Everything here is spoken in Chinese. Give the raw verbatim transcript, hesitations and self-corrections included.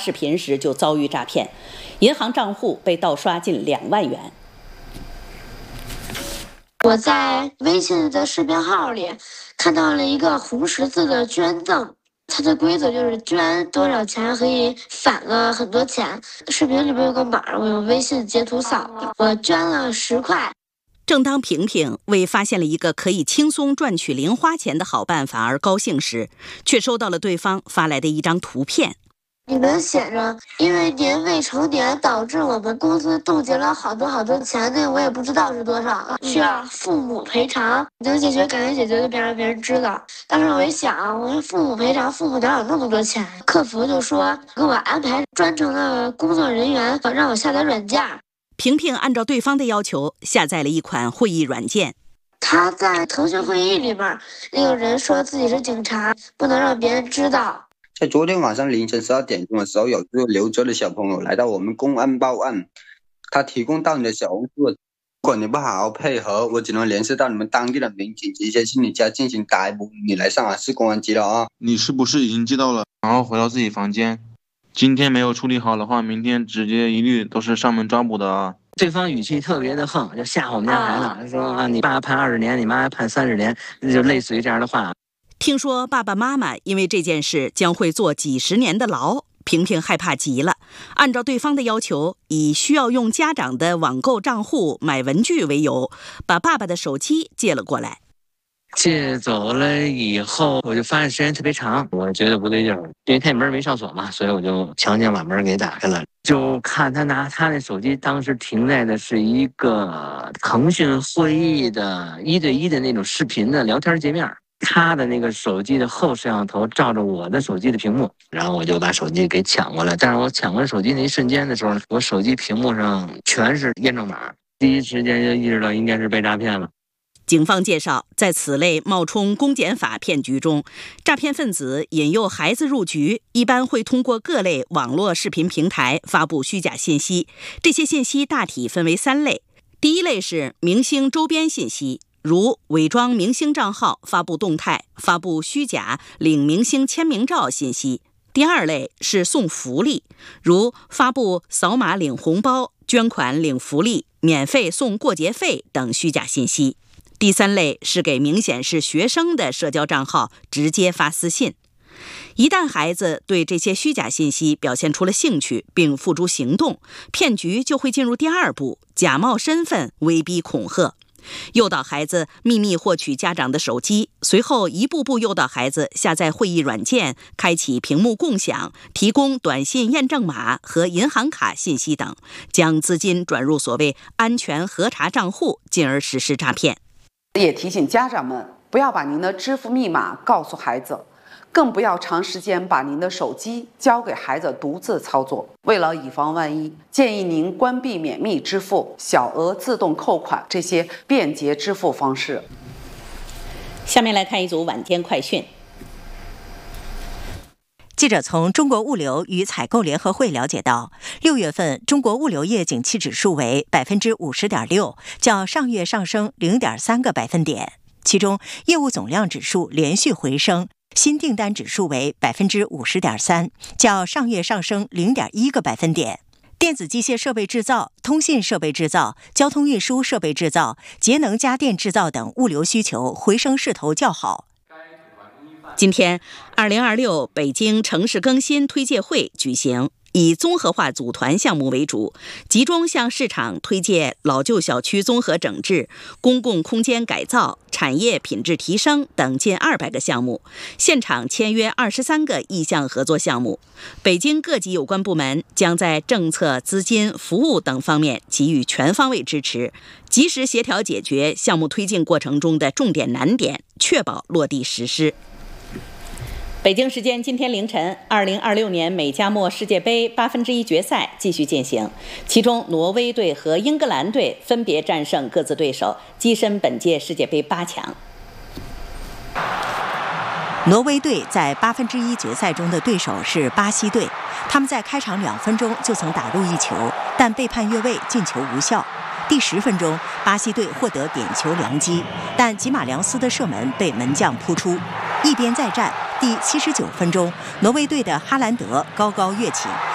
视频时就遭遇诈骗，银行账户被盗刷近两万元。 我在微信的视频号里看到了一个红十字的捐赠。 它的规则就是捐多少钱可以返了很多钱。视频里面有个码，我用微信截图扫，我捐了十块。 正当萍萍为发现了一个可以轻松赚取零花钱的好办法而高兴时，却收到了对方发来的一张图片。 里面写着，因为您未成年，导致我们公司冻结了好多好多钱，那我也不知道是多少，需要父母赔偿。能解决赶紧解决，就别让别人知道。当时我一想，我说父母赔偿，父母哪有那么多钱？客服就说给我安排专程的工作人员，让我下载软件。 萍萍按照对方的要求下载了一款会议软件。 他在腾讯会议里面，那个人说自己是警察，不能让别人知道。 在昨天晚上凌晨十二点钟的时候，有个刘哲的小朋友来到我们公安报案，他提供到你的小红书，如果你不好好配合，我只能联系到你们当地的民警，直接去你家进行逮捕，你来上海市公安局了啊！ 你是不是已经接到了？然后回到自己房间，今天没有处理好的话，明天直接一律都是上门抓捕的啊！ 对方语气特别的横，就吓唬我们家孩子，说啊，你爸判二十年，你妈判三十年，就类似于这样的话。 听说爸爸妈妈因为这件事将会坐几十年的牢，萍萍害怕极了。按照对方的要求，以需要用家长的网购账户买文具为由，把爸爸的手机借了过来。 借走了以后，我就发现时间特别长，我觉得不对劲儿，因为他门没上锁嘛，所以我就强行把门给打开了。就看他拿他那手机，当时停在的是一个腾讯会议的一对一的那种视频的聊天界面。 他的那个手机的后摄像头照着我的手机的屏幕，然后我就把手机给抢过来。但是我抢过来手机那一瞬间的时候，我手机屏幕上全是验证码，第一时间就意识到应该是被诈骗了。 警方介绍，在此类冒充公检法骗局中，诈骗分子引诱孩子入局，一般会通过各类网络视频平台发布虚假信息。这些信息大体分为三类：第一类是明星周边信息。 如伪装明星账号发布动态、发布虚假领明星签名照信息。第二类是送福利，如发布扫码领红包、捐款领福利、免费送过节费等虚假信息。第三类是给明显是学生的社交账号直接发私信。一旦孩子对这些虚假信息表现出了兴趣，并付诸行动，骗局就会进入第二步，假冒身份威逼恐吓。 诱导孩子秘密获取家长的手机，随后一步步诱导孩子下载会议软件，开启屏幕共享，提供短信验证码和银行卡信息等，将资金转入所谓安全核查账户，进而实施诈骗。 也提醒家长们不要把您的支付密码告诉孩子，更不要长时间把您的手机交给孩子独自操作。为了以防万一，建议您关闭免密支付、小额自动扣款这些便捷支付方式。 下面来看一组晚间快讯。 记者从中国物流与采购联合会了解到，六月份中国物流业景气指数为百分之五十点六，较上月上升零点三个百分点。其中，业务总量指数连续回升。 新订单指数为百分之五十点三，较上月上升零点一个百分点。电子机械设备制造、通信设备制造、交通运输设备制造、节能家电制造等物流需求回升势头较好。 今天，二零二六北京城市更新推介会举行。 以综合化组团项目为主，集中向市场推介老旧小区综合整治、公共空间改造、产业品质提升等近二百个项目，现场签约二十三个意向合作项目。北京各级有关部门将在政策、资金、服务等方面给予全方位支持，及时协调解决项目推进过程中的重点难点，确保落地实施。 北京时间今天凌晨，二零二六年美加墨世界杯八分之一决赛继续进行，其中挪威队和英格兰队分别战胜各自对手，跻身本届世界杯八强。 挪威队在八分之一决赛中的对手是巴西队，他们在开场两分钟就曾打入一球，但被判越位，进球无效。第十分钟，巴西队获得点球良机，但吉马良斯的射门被门将扑出。一边再战，第七十九分钟，挪威队的哈兰德高高跃起，